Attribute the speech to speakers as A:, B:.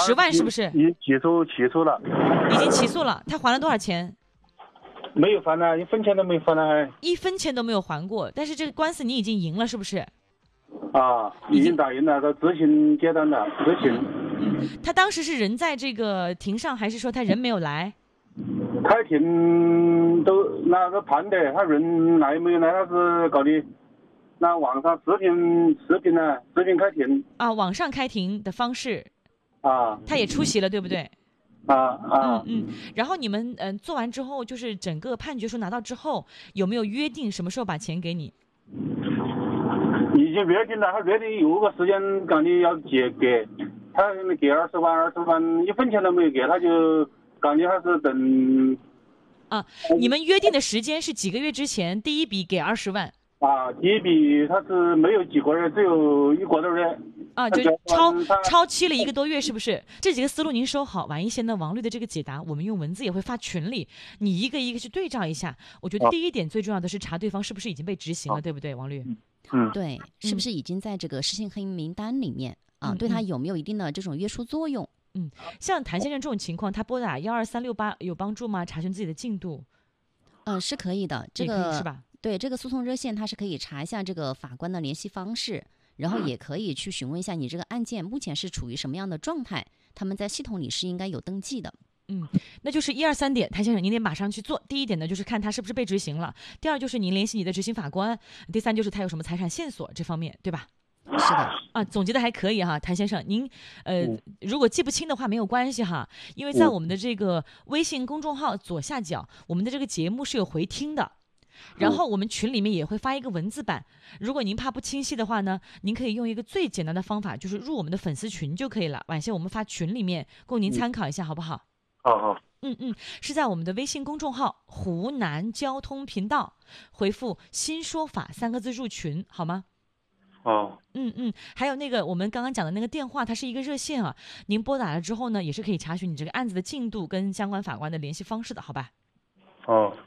A: 万是不是？
B: 已起诉了，
A: 已经起诉了，他还了多少钱？
B: 没有还呢，一分钱都没还呢，还
A: 1分钱都没有还过。但是这个官司你已经赢了，是不是？
B: 已经打赢了，到执行阶段了，执行。
A: 他当时是人在这个庭上，还是说他人没有来？
B: 开庭都那个判的，他人来没有来，他是搞的那网上视频呢，视频开庭
A: 网上开庭的方式
B: 啊，
A: 他也出席了，对不对？然后你们做完之后，就是整个判决书拿到之后，有没有约定什么时候把钱给你？
B: 已经约定了，他约定有个时间讲的要给他给20万，1分钱都没有给，他就讲的他是等
A: 你们约定的时间是几个月之前，第一笔给20万
B: 第一笔他是没有几个月，只有1个多月
A: 就超期了1个多月，是不是？这几个思路您收好，晚一些呢，王律的这个解答我们用文字也会发群里，你一个一个去对照一下。我觉得第一点最重要的是查对方是不是已经被执行了，对不对，王律？
C: 对，是不是已经在这个失信黑名单里面对他有没有一定的这种约束作用？
A: 像谭先生这种情况，他拨打12368有帮助吗？查询自己的进度？
C: 是可以的，这
A: 个是吧？
C: 对，这个诉讼热线它是可以查一下这个法官的联系方式，然后也可以去询问一下你这个案件目前是处于什么样的状态，他们在系统里是应该有登记的。
A: 那就是1、2、3点，谭先生您得马上去做。第一点呢，就是看他是不是被执行了；第二就是您联系你的执行法官；第三就是他有什么财产线索这方面，对吧？
C: 是的
A: 总结的还可以哈，谭先生，您如果记不清的话没有关系哈，因为在我们的这个微信公众号左下角，我们的这个节目是有回听的。然后我们群里面也会发一个文字版，如果您怕不清晰的话呢，您可以用一个最简单的方法，就是入我们的粉丝群就可以了。晚些我们发群里面供您参考一下，好不好？
B: 好。
A: 是在我们的微信公众号湖南交通频道回复新说法3个字入群，好吗？还有那个我们刚刚讲的那个电话，它是一个热线啊，您拨打了之后呢，也是可以查询你这个案子的进度跟相关法官的联系方式的，好吧？